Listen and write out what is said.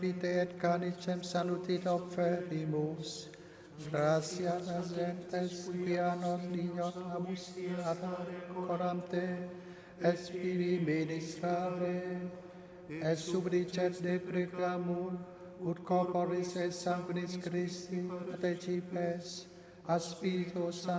vitae et canicem salutit oferimus. Gratias agentes quia nos Dios abusiata coram te, et spiri ministrare, et subdicet deprecamur, ut corporis et sanguinis Christi participes, a Spiritus Sanctus